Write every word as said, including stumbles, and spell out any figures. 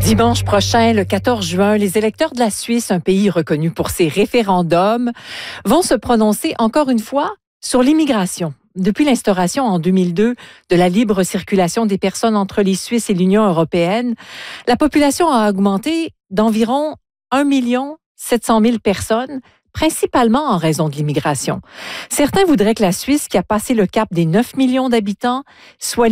Dimanche prochain, le quatorze juin, les électeurs de la Suisse, un pays reconnu pour ses référendums, vont se prononcer encore une fois sur l'immigration. Depuis l'instauration en deux mille deux de la libre circulation des personnes entre les Suisses et l'Union européenne, la population a augmenté d'environ un million sept cent mille personnes, principalement en raison de l'immigration. Certains voudraient que la Suisse, qui a passé le cap des neuf millions d'habitants, soit